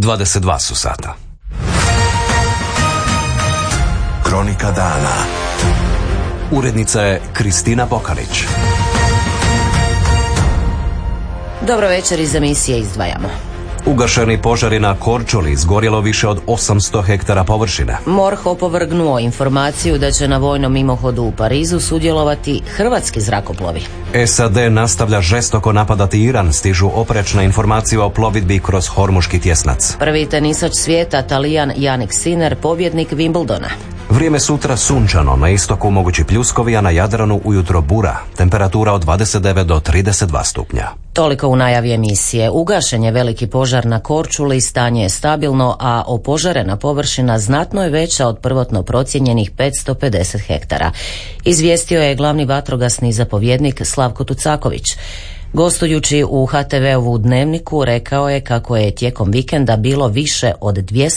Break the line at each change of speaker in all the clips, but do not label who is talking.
22 su sata.
Kronika dana.
Urednica je Kristina Bokanić.
Dobro večer, iz emisije izdvajamo.
Ugašeni požari na Korčuli, izgorjelo više od 800 hektara površine.
MORH opovrgnuo informaciju da će na vojnom mimohodu u Parizu sudjelovati hrvatski zrakoplovi.
SAD nastavlja žestoko napadati Iran, stižu oprečne informacije o plovidbi kroz Hormuški tjesnac.
Prvi tenisač svijeta, Talijan Jannik Sinner, pobjednik Wimbledona.
Vrijeme sutra sunčano, na istoku mogući pljuskovi, a na Jadranu ujutro bura. Temperatura od 29 do 32 stupnja.
Toliko u najavi emisije. Ugašen je veliki požar na Korčuli, stanje je stabilno, a opožarena površina znatno je veća od prvotno procijenjenih 550 hektara. Izvijestio je glavni vatrogasni zapovjednik Slavko Tucaković. Gostujući u HTV-ovu Dnevniku rekao je kako je tijekom vikenda bilo više od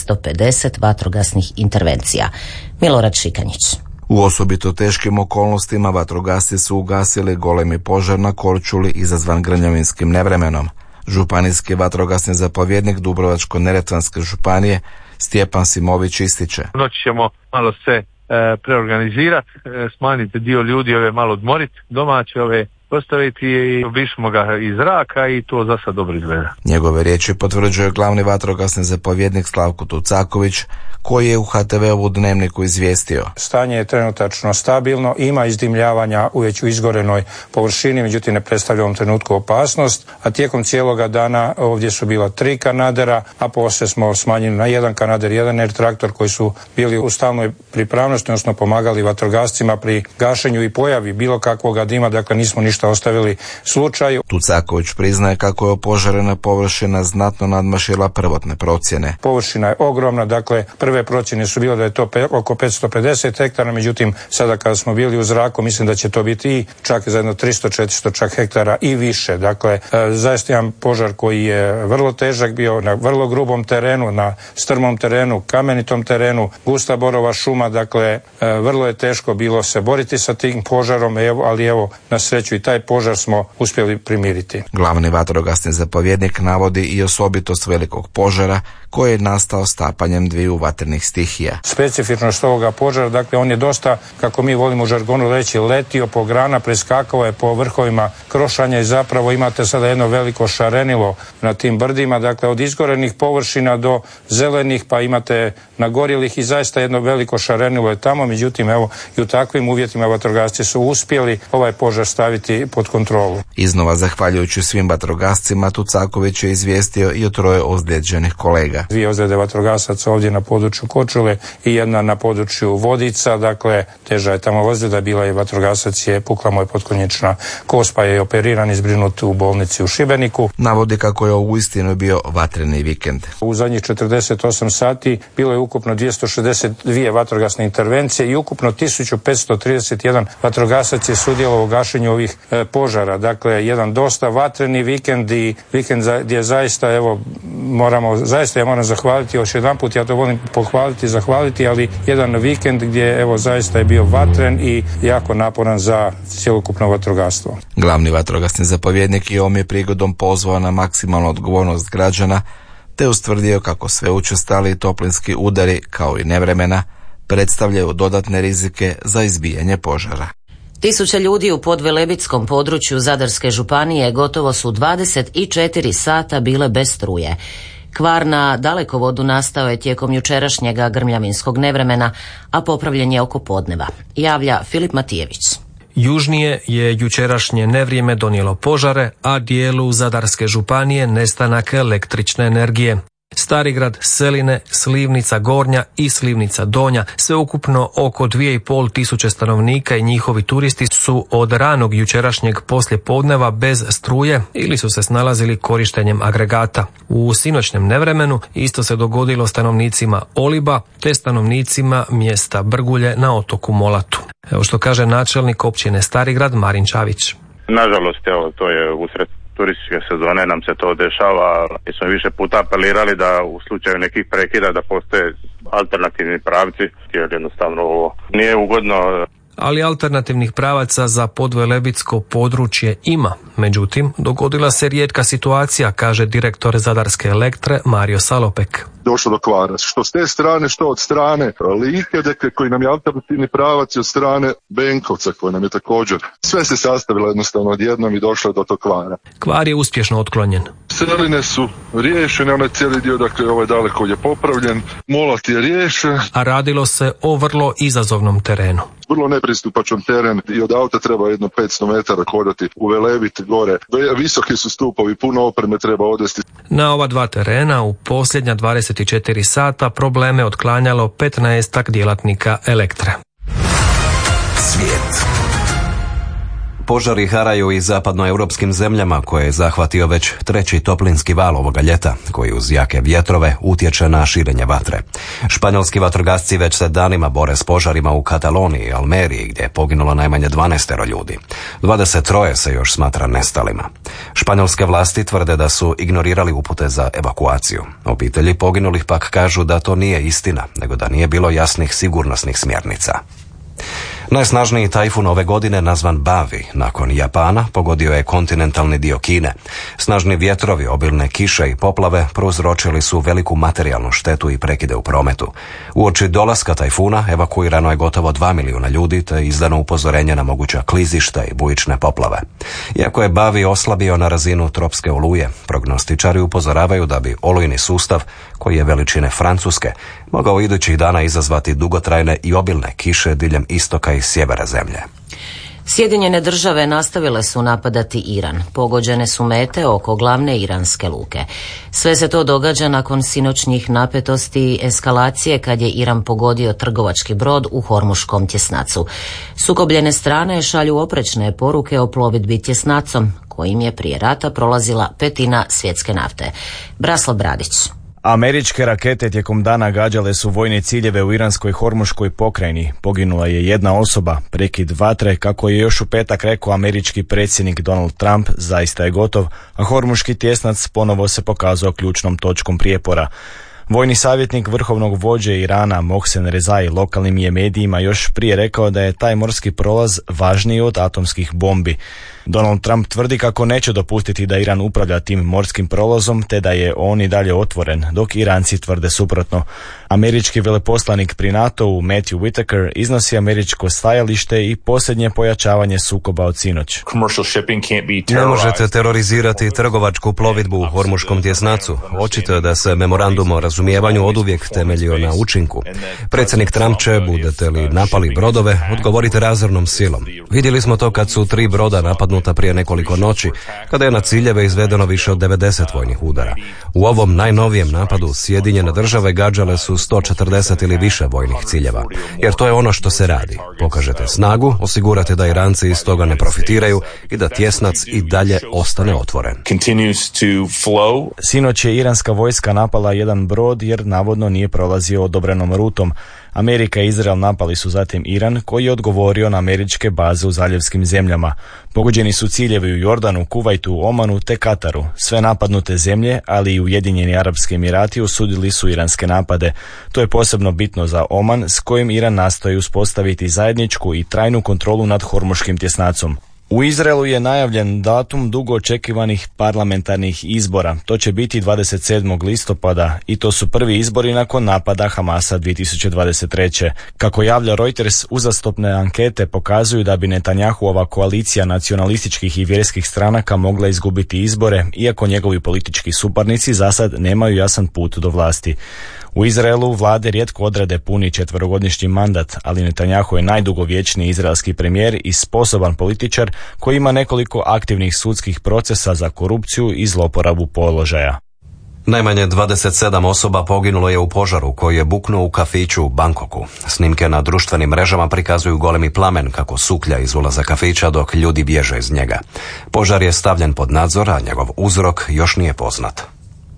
250 vatrogasnih intervencija. Milorad Šikanjić.
U osobito teškim okolnostima vatrogasci su ugasili golemi požar na Korčuli izazvan grmljavinskim nevremenom. Županijski vatrogasni zapovjednik Dubrovačko-neretvanske županije Stjepan Simović ističe:
Noć ćemo malo se preorganizirati, smanjiti dio ljudi, ove malo odmoriti, domaće ove postaviti i obišmo ga iz zraka i to za sad dobro izgleda.
Njegove riječi potvrđuje glavni vatrogasni zapovjednik Slavko Tucaković, koji je u HTV-ovu Dnevniku izvijestio:
Stanje je trenutačno stabilno, ima izdimljavanja u već izgorenoj površini, međutim ne predstavlja u ovom trenutku opasnost, a tijekom cijeloga dana ovdje su bila 3 kanadera, a poslije smo smanjili na 1 kanader, 1 air traktor koji su bili u stalnoj pripravnosti, odnosno pomagali vatrogascima pri gašenju i pojavi bilo kakvog dima, dakle nismo ništa ostavili slučaju.
Tucaković priznaje kako je opožarena površina znatno nadmašila prvotne procjene.
Površina je ogromna, dakle prve procjene su bile da je to oko 550 hektara, međutim sada kada smo bili u zraku mislim da će to biti i čak za jedno 300-400 čak hektara i više. Dakle, zaista jedan požar koji je vrlo težak bio na vrlo grubom terenu, na strmom terenu, kamenitom terenu, gusta borova šuma, dakle vrlo je teško bilo se boriti sa tim požarom, ali evo na sreću i taj požar smo uspjeli primiriti.
Glavni vatrogasni zapovjednik navodi i osobitost velikog požara koji je nastao stapanjem 2 vatrenih stihija.
Specifičnost ovoga požara, dakle on je dosta, kako mi volimo u žargonu reći, letio po grana, preskakao je po vrhovima krošanja i zapravo imate sada jedno veliko šarenilo na tim brdima, dakle od izgorenih površina do zelenih, pa imate nagorjelih i zaista jedno veliko šarenilo je tamo, međutim evo i u takvim uvjetima vatrogasci su uspjeli ovaj požar staviti pod kontrolu.
Iznova zahvaljujući svim vatrogascima, Tucaković je izvijestio i o 3 ozlijeđenih kolega.
2 ozljede vatrogasaca ovdje na području Korčule i 1 na području Vodica, dakle teža je tamo ozljeda, bila je vatrogasac, je pukla mu je potkonječna kost, pa je operiran i zbrinut u bolnici u Šibeniku.
Navodi kako je uistinu bio vatreni vikend.
U zadnjih 48 sati bilo je ukupno 262 vatrogasne intervencije i ukupno 1531 vatrogasac je sudjelovao u gašenju ovih požara. Dakle, jedan dosta vatreni vikend i vikend gdje zaista evo ja moram zahvaliti još jedan put, ja to volim pohvaliti, zahvaliti, ali jedan vikend gdje evo zaista je bio vatren i jako naporan za cjelokupno vatrogastvo.
Glavni vatrogasni zapovjednik i ovom je prigodom pozvao na maksimalnu odgovornost građana, te ustvrdio kako sve učestali toplinski udari, kao i nevremena, predstavljaju dodatne rizike za izbijanje požara.
Tisuće ljudi u podvelebitskom području Zadarske županije gotovo su 24 sata bile bez struje. Kvar na dalekovodu nastao je tijekom jučerašnjega grmljavinskog nevremena, a popravljen je oko podneva, javlja Filip Matijević.
Južnije je jučerašnje nevrijeme donijelo požare, a dijelu Zadarske županije nestanak električne energije. Starigrad, Seline, Slivnica Gornja i Slivnica Donja, sveukupno oko 2500 stanovnika i njihovi turisti su od ranog jučerašnjeg poslijepodneva bez struje ili su se snalazili korištenjem agregata. U sinoćnem nevremenu isto se dogodilo stanovnicima Oliba te stanovnicima mjesta Brgulje na otoku Molatu. Evo što kaže načelnik općine Starigrad Marin Čavić.
Nažalost, evo, to je usred turističke sezone nam se to dešava i smo više puta apelirali da u slučaju nekih prekida da postoje alternativni pravci, jer jednostavno ovo nije ugodno.
ali alternativnih pravaca za podvelebitsko područje ima. Međutim, dogodila se rijetka situacija, kaže direktor Zadarske Elektre Mario Salopek.
Došlo do kvara, što s te strane, što od strane Like, dakle, koji nam je alternativni pravac, i od strane Benkovca, koji nam je također. Sve se sastavilo jednostavno odjednom i došlo do tog kvara.
Kvar je uspješno otklonjen.
Seline su riješene, onaj cijeli dio, dakle, ovaj daleko je popravljen, molat je riješen.
A radilo se o vrlo izazovnom terenu.
Vrlo nepristupačan teren i od auta treba jedno 500 metara hodati u Velebit gore. Visoki su stupovi, puno opreme treba odvesti.
Na ova dva terena u posljednja 24 sata probleme otklanjalo 15 djelatnika Elektre.
Svijet.
Požari haraju i zapadnoeuropskim zemljama koje je zahvatio već treći toplinski val ovoga ljeta, koji uz jake vjetrove utječe na širenje vatre. Španjolski vatrogasci već se danima bore s požarima u Kataloniji i Almeriji, gdje je poginulo najmanje 12 ljudi. 23 se još smatra nestalima. Španjolske vlasti tvrde da su ignorirali upute za evakuaciju. Obitelji poginulih pak kažu da to nije istina, nego da nije bilo jasnih sigurnosnih smjernica. Najsnažniji tajfun ove godine, nazvan Bavi, nakon Japana, pogodio je kontinentalni dio Kine. Snažni vjetrovi, obilne kiše i poplave prouzročili su veliku materijalnu štetu i prekide u prometu. Uoči dolaska tajfuna evakuirano je gotovo 2 milijuna ljudi, te izdano upozorenje na moguća klizišta i bujične poplave. Iako je Bavi oslabio na razinu tropske oluje, prognostičari upozoravaju da bi olujni sustav, koji je veličine Francuske, mogao idućih dana izazvati dugotrajne i obilne kiše diljem istoka i sjevera zemlje.
Sjedinjene države nastavile su napadati Iran. Pogođene su mete oko glavne iranske luke. Sve se to događa nakon sinoćnjih napetosti i eskalacije kad je Iran pogodio trgovački brod u Hormuškom tjesnacu. Sukobljene strane šalju oprečne poruke o plovidbi tjesnacom, kojim je prije rata prolazila 1/5 svjetske nafte. Braslav Bradić.
Američke rakete tijekom dana gađale su vojne ciljeve u iranskoj Hormuškoj pokrajini. Poginula je jedna osoba, prekid vatre, kako je još u petak rekao američki predsjednik Donald Trump, zaista je gotov, a Hormuški tjesnac ponovo se pokazao ključnom točkom prijepora. Vojni savjetnik vrhovnog vođe Irana Mohsen Rezai lokalnim je medijima još prije rekao da je taj morski prolaz važniji od atomskih bombi. Donald Trump tvrdi kako neće dopustiti da Iran upravlja tim morskim prolazom, te da je on i dalje otvoren, dok Iranci tvrde suprotno. Američki veleposlanik pri NATO-u Matthew Whitaker iznosi američko stajalište i posljednje pojačavanje sukoba od sinoć.
Ne možete terorizirati trgovačku plovidbu u Hormuškom tjesnacu. Očito je da se memorandum o razumijevanju oduvijek temeljio na učinku. Predsjednik Trump će, budete li napali brodove, odgovorite razornom silom. Vidjeli smo to kad su 3 broda napadnuta prije nekoliko noći, kada je na ciljeve izvedeno više od 90 vojnih udara. U ovom najnovijem napadu Sjedinjene države gađale su 140 ili više vojnih ciljeva, jer to je ono što se radi. Pokažete snagu, osigurate da Iranci iz toga ne profitiraju i da tjesnac i dalje ostane otvoren.
Sinoć je iranska vojska napala jedan brod jer navodno nije prolazio odobrenom rutom. Amerika i Izrael napali su zatim Iran, koji je odgovorio na američke baze u zaljevskim zemljama. Pogođeni su ciljevi u Jordanu, Kuvajtu, Omanu te Kataru. Sve napadnute zemlje, ali i Ujedinjeni Arapski Emirati osudili su iranske napade. To je posebno bitno za Oman, s kojim Iran nastoji uspostaviti zajedničku i trajnu kontrolu nad Hormuškim tjesnacom. U Izraelu je najavljen datum dugo očekivanih parlamentarnih izbora. To će biti 27. listopada i to su prvi izbori nakon napada Hamasa 2023. Kako javlja Reuters, uzastopne ankete pokazuju da bi Netanjahuova koalicija nacionalističkih i vjerskih stranaka mogla izgubiti izbore, iako njegovi politički suparnici zasad nemaju jasan put do vlasti. U Izraelu vlade rijetko odrade puni 4-godišnji mandat, ali Netanjahu je najdugovječniji izraelski premijer i sposoban političar koji ima nekoliko aktivnih sudskih procesa za korupciju i zloporabu položaja.
Najmanje 27 osoba poginulo je u požaru koji je buknuo u kafiću u Bangkoku. Snimke na društvenim mrežama prikazuju golemi plamen kako suklja iz ulaza kafića dok ljudi bježe iz njega. Požar je stavljen pod nadzor, a njegov uzrok još nije poznat.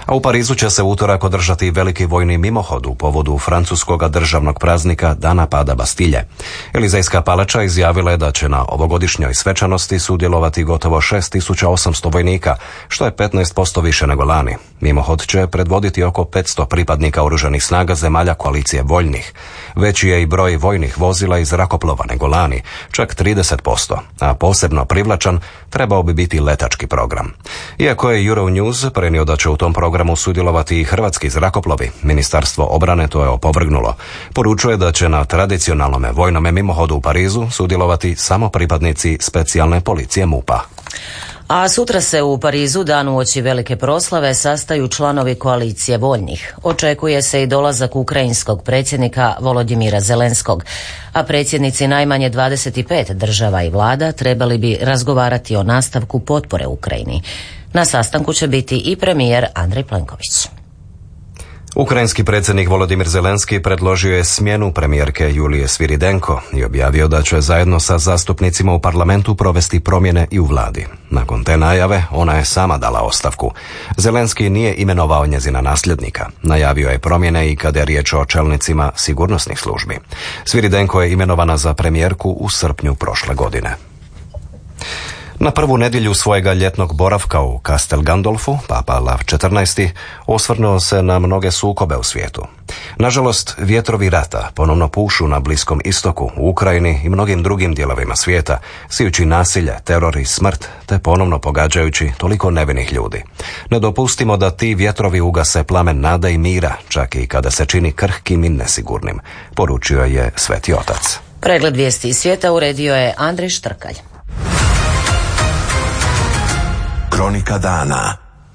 A u Parizu će se utorak održati veliki vojni mimohod u povodu francuskog državnog praznika Dana pada Bastilje. Elizejska palača izjavila je da će na ovogodišnjoj svečanosti sudjelovati gotovo 6800 vojnika, što je 15% više nego lani. Mimohod će predvoditi oko 500 pripadnika oružanih snaga zemalja koalicije voljnih. Veći je i broj vojnih vozila i zrakoplova nego lani, čak 30%, a posebno privlačan trebao bi biti letački program. Iako je Euronews prenio da će u tom programu sudjelovati i hrvatski zrakoplovi, Ministarstvo obrane to je opovrgnulo. Poručuje da će na tradicionalnom vojnom mimohodu u Parizu sudjelovati samo pripadnici specijalne policije MUP-a.
A sutra se u Parizu, dan uoči velike proslave, sastaju članovi koalicije voljnih. Očekuje se i dolazak ukrajinskog predsjednika Volodimira Zelenskog, a predsjednici najmanje 25 država i vlada trebali bi razgovarati o nastavku potpore Ukrajini. Na sastanku će biti i premijer Andrej Plenković.
Ukrajinski predsjednik Volodimir Zelenski predložio je smjenu premijerke Julije Sviridenko i objavio da će zajedno sa zastupnicima u parlamentu provesti promjene i u vladi. Nakon te najave ona je sama dala ostavku. Zelenski nije imenovao njezina nasljednika. Najavio je promjene i kada je riječ o čelnicima sigurnosnih službi. Sviridenko je imenovana za premijerku u srpnju prošle godine. Na prvu nedjelju svojega ljetnog boravka u Castel Gandolfu, Papa Lav XIV osvrnuo se na mnoge sukobe u svijetu. Nažalost, vjetrovi rata ponovno pušu na Bliskom istoku, u Ukrajini i mnogim drugim dijelovima svijeta, sijući nasilje, teror i smrt, te ponovno pogađajući toliko nevinih ljudi. Ne dopustimo da ti vjetrovi ugase plamen nade i mira, čak i kada se čini krhkim i nesigurnim, poručio je Sveti Otac.
Pregled vijesti iz svijeta uredio je Andrej Štrkalj.
Kronika dana.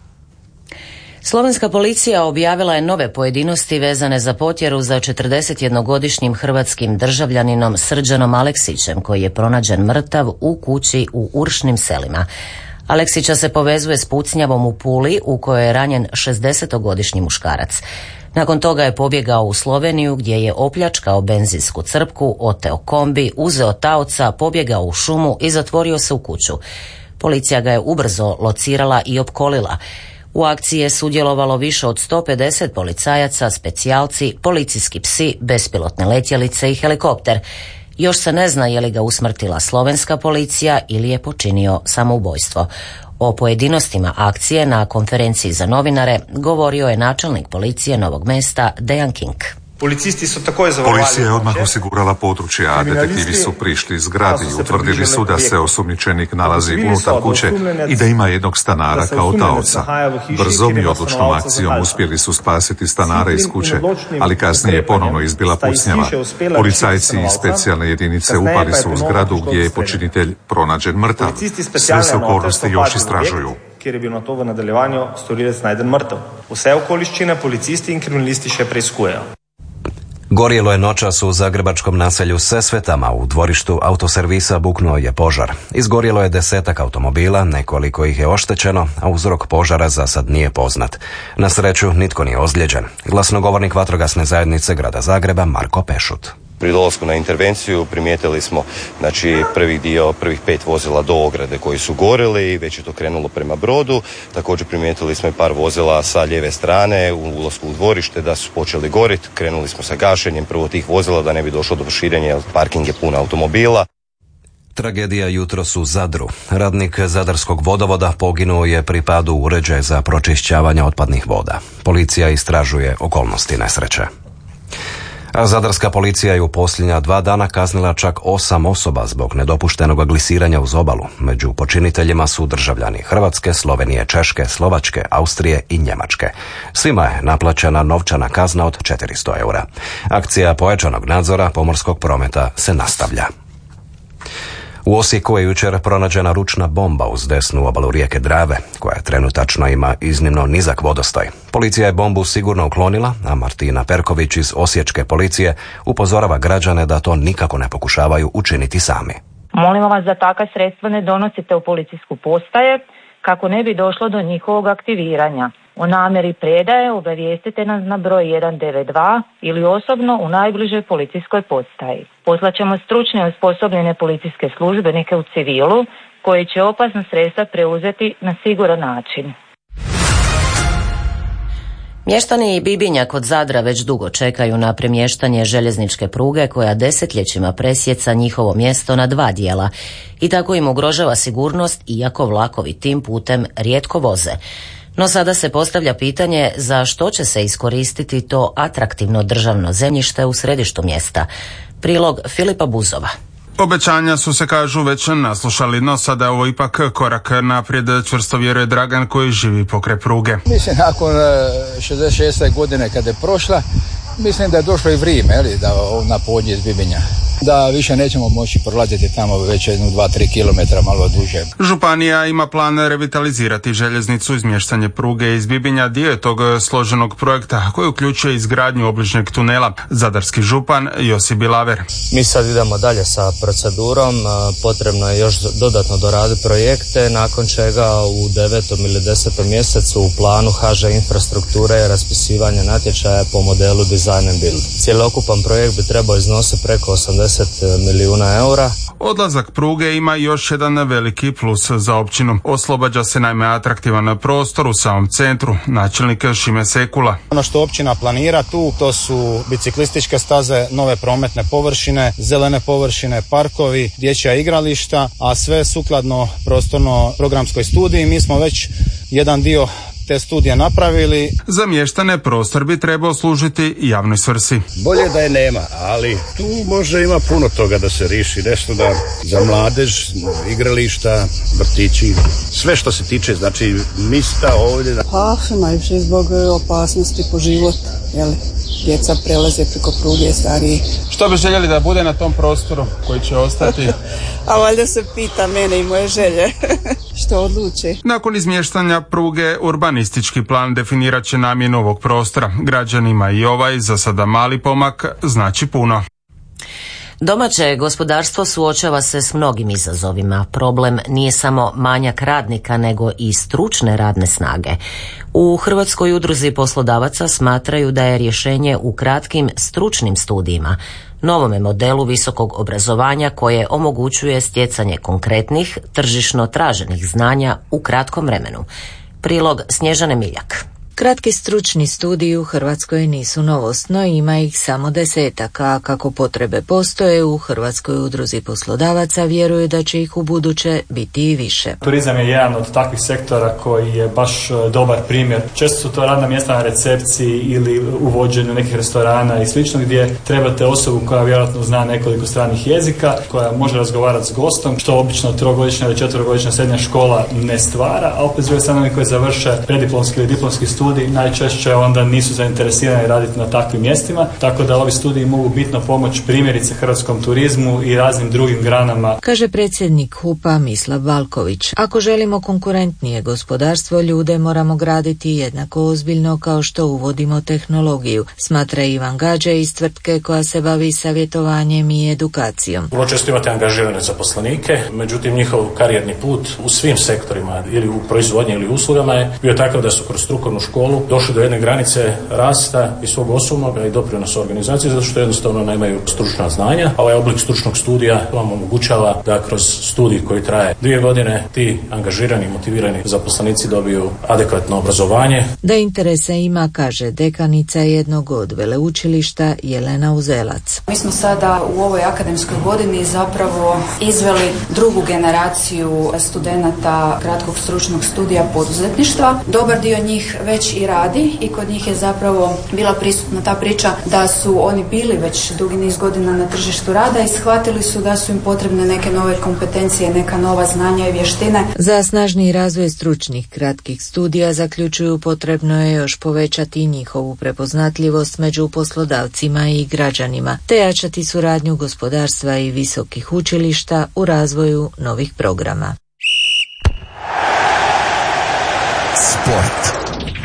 Slovenska policija objavila je nove pojedinosti vezane za potjeru za 41-godišnjim hrvatskim državljaninom Srđanom Aleksićem, koji je pronađen mrtav u kući u Uršnim selima. Aleksića se povezuje s pucnjavom u Puli u kojoj je ranjen 60-godišnji muškarac. Nakon toga je pobjegao u Sloveniju gdje je opljačkao benzinsku crpku, oteo kombi, uzeo taoca, pobjegao u šumu i zatvorio se u kuću. Policija ga je ubrzo locirala i opkolila. U akciji je sudjelovalo više od 150 policajaca, specijalci, policijski psi, bespilotne letjelice i helikopter. Još se ne zna je li ga usmrtila slovenska policija ili je počinio samoubojstvo. O pojedinostima akcije na konferenciji za novinare govorio je načelnik policije Novog Mesta Dejan King.
Policija je odmah osigurala područje, a detektivi su prišli zgradi i utvrdili su da se osumnjičenik nalazi unutar kuće i da ima jednog stanara kao taoca. Brzom i odlučnom akcijom uspjeli su spasiti stanara iz kuće, ali kasnije je ponovno izbila pucnjava. Policajci i specijalne jedinice upali su u zgradu gdje je počinitelj pronađen mrtav. Sve se okolnosti još istražuju.
Kjer je bil nato v nadaljevanju storilec najden mrtev. Vse okoliščine policisti in kriminalisti še preiskujejo.
Gorjelo je noćas u zagrebačkom naselju Sesvetama, u dvorištu autoservisa buknuo je požar. Izgorjelo je 10 automobila, nekoliko ih je oštećeno, a uzrok požara za sad nije poznat. Na sreću nitko nije ozlijeđen. Glasnogovornik vatrogasne zajednice grada Zagreba Marko Pešut.
Pri dolasku na intervenciju primijetili smo prvih 5 vozila do ograde koji su gorili i već je to krenulo prema brodu. Također primijetili smo i par vozila sa lijeve strane u ulasku u dvorište da su počeli goriti. Krenuli smo sa gašenjem prvo tih vozila da ne bi došlo do širenja jer parking je pun automobila.
Tragedija jutros u Zadru. Radnik Zadarskog vodovoda poginuo je pri padu uređaja za pročišćavanje otpadnih voda. Policija istražuje okolnosti nesreće. A zadarska policija je u posljednja 2 dana kaznila čak 8 osoba zbog nedopuštenog glisiranja uz obalu. Među počiniteljima su državljani Hrvatske, Slovenije, Češke, Slovačke, Austrije i Njemačke. Svima je naplaćena novčana kazna od 400 eura. Akcija pojačanog nadzora pomorskog prometa se nastavlja. U Osijeku je jučer pronađena ručna bomba uz desnu obalu rijeke Drave, koja trenutačno ima iznimno nizak vodostaj. Policija je bombu sigurno uklonila, a Martina Perković iz osječke policije upozorava građane da to nikako ne pokušavaju učiniti sami.
Molimo vas da takva sredstva ne donosite u policijsku postaje kako ne bi došlo do njihovog aktiviranja. O namjeri predaje obavijestite nas na broj 192 ili osobno u najbližoj policijskoj postaji. Poslaćemo stručne i osposobljene policijske službenike u civilu koji će opasna sredstva preuzeti na siguran način.
Mještani Bibinja kod Zadra već dugo čekaju na premještanje željezničke pruge koja desetljećima presjeca njihovo mjesto na dva dijela i tako im ugrožava sigurnost iako vlakovi tim putem rijetko voze. No sada se postavlja pitanje za što će se iskoristiti to atraktivno državno zemljište u središtu mjesta. Prilog Filipa Buzova.
Obećanja su se, kažu, već naslušali, no sada je ovo ipak korak naprijed, čvrsto vjeruje Dragan koji živi pokraj pruge.
Mislim, nakon 66. godine kada je prošla, mislim da je došlo i vrijeme, da na podnje iz Bibinja. Da više nećemo moći prolaziti tamo već 2-3 kilometra malo duže.
Županija ima plan revitalizirati željeznicu. Izmještanje pruge iz Bibinja dio je tog složenog projekta koji uključuje izgradnju obližnjeg tunela. Zadarski župan Josip Bilaver.
Mi sad idemo dalje sa procedurom, potrebno je još dodatno doraditi projekte, nakon čega u 9. ili 10. mjesecu u planu HŽ infrastrukture je raspisivanje natječaja po modelu Design and Build. Cjelokupan projekt bi trebao iznositi preko 80 milijuna eura.
Odlazak pruge ima još jedan veliki plus za općinu. Oslobađa se naime atraktivan prostor u samom centru. Načelnik Šime Sekula.
Ono što općina planira tu, to su biciklističke staze, nove prometne površine, zelene površine, parkovi, dječja igrališta, a sve sukladno prostorno-programskoj studiji. Mi smo već jedan dio te studije napravili.
Za mještane prostor bi trebao služiti javnoj svrsi.
Bolje da je nema, ali tu možda ima puno toga da se riši, nešto da za mladež, igrališta, vrtići, sve što se tiče, znači mista ovdje.
Pa, najviše zbog opasnosti po život, djeca prelaze preko pruge, stariji.
Što bi željeli da bude na tom prostoru koji će ostati?
A valjda se pita mene i moje želje. Što odluče.
Nakon izmještanja pruge, urbanistički plan definirat će namjenu ovog prostora. Građanima i ovaj, za sada mali pomak, znači puno.
Domaće gospodarstvo suočava se s mnogim izazovima. Problem nije samo manjak radnika, nego i stručne radne snage. U Hrvatskoj udruzi poslodavaca smatraju da je rješenje u kratkim stručnim studijima, novome modelu visokog obrazovanja koje omogućuje stjecanje konkretnih, tržišno traženih znanja u kratkom vremenu. Prilog Snježane Miljak.
Kratki stručni studiji u Hrvatskoj nisu novost, no ima ih samo 10-ak, a kako potrebe postoje u Hrvatskoj udruzi poslodavaca vjeruju da će ih u buduće biti i više.
Turizam je jedan od takvih sektora koji je baš dobar primjer. Često su to radna mjesta na recepciji ili u vođenju nekih restorana i slično, gdje trebate osobu koja vjerojatno zna nekoliko stranih jezika, koja može razgovarati s gostom, što obično 3-godišnja ili 4-godišnja srednja škola ne stvara, a opet s druge strane koji završe prediplomski ili diplomski studij najčešće onda nisu zainteresirani raditi na takvim mjestima, tako da ovi studiji mogu bitno pomoći primjerice hrvatskom turizmu i raznim drugim granama.
Kaže predsjednik HUP-a Mislav Valković. Ako želimo konkurentnije gospodarstvo, ljude moramo graditi jednako ozbiljno kao što uvodimo tehnologiju, smatra Ivan Gađe iz tvrtke koja se bavi savjetovanjem i edukacijom.
Vrlo često imate angažirane zaposlenike, međutim njihov karijerni put u svim sektorima ili u proizvodnji ili uslugama je bio takav da su kroz strukovnu školu došli do jedne granice rasta i svog osobnog i doprinosa organizacije, zato što jednostavno nemaju stručna znanja. Ovaj oblik stručnog studija vam omogućava da kroz studij koji traje 2 godine ti angažirani, motivirani zaposlenici dobiju adekvatno obrazovanje.
Da interesa ima, kaže dekanica jednog od veleučilišta Jelena Uzelac.
Mi smo sada u ovoj akademskoj godini zapravo izveli drugu generaciju studenata kratkog stručnog studija poduzetništva. Dobar dio njih već i radi i kod njih je zapravo bila prisutna ta priča da su oni bili već dugi niz godina na tržištu rada i shvatili su da su im potrebne neke nove kompetencije, neka nova znanja i vještine.
Za snažniji razvoj stručnih kratkih studija, zaključuju, potrebno je još povećati njihovu prepoznatljivost među poslodavcima i građanima, te jačati suradnju gospodarstva i visokih učilišta u razvoju novih programa.
Sport.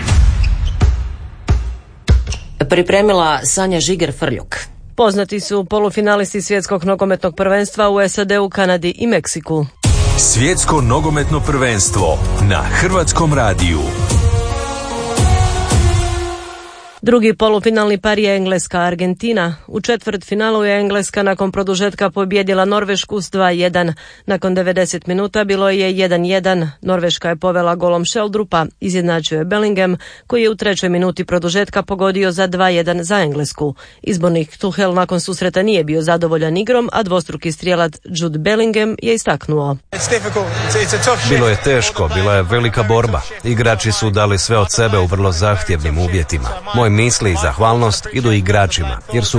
Pripremila Sanja Žiger-Frljuk.
Poznati su polufinalisti svjetskog nogometnog prvenstva u SAD-u, Kanadi i Meksiku.
Svjetsko nogometno prvenstvo na Hrvatskom radiju.
Drugi polufinalni par je Engleska-Argentina. U četvrtfinalu je Engleska nakon produžetka pobijedila Norvešku s 2:1. Nakon 90 minuta bilo je 1:1. Norveška je povela golom Sheldrupa, izjednačio je Bellingham, koji je u 3. minuti produžetka pogodio za 2:1 za Englesku. Izbornik Tuchel nakon susreta nije bio zadovoljan igrom, a dvostruki strijelac Jude Bellingham je istaknuo.
Bilo je teško, bila je velika borba. Igrači su dali sve od sebe u vrlo zahtjevnim uvjetima. Moje misli i zahvalnost idu igračima, jer su